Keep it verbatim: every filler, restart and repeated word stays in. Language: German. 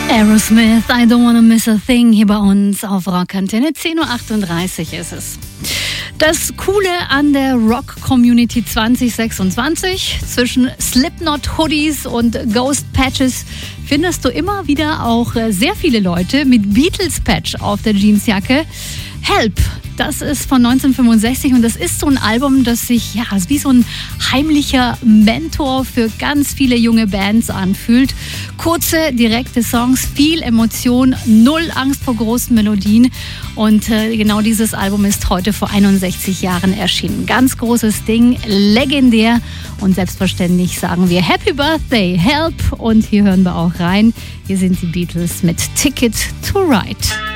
Aerosmith, I don't wanna miss a thing, hier bei uns auf Rockantenne. zehn Uhr achtunddreißig ist es. Das Coole an der Rock-Community zwanzig sechsundzwanzig, zwischen Slipknot-Hoodies und Ghost-Patches findest du immer wieder auch sehr viele Leute mit Beatles-Patch auf der Jeansjacke. Help, das ist von neunzehnhundertfünfundsechzig und das ist so ein Album, das sich ja wie so ein heimlicher Mentor für ganz viele junge Bands anfühlt. Kurze, direkte Songs, viel Emotion, null Angst vor großen Melodien und äh, genau dieses Album ist heute vor einundsechzig Jahren erschienen. Ganz großes Ding, legendär und selbstverständlich sagen wir Happy Birthday, Help und hier hören wir auch rein. Hier sind die Beatles mit Ticket to Ride.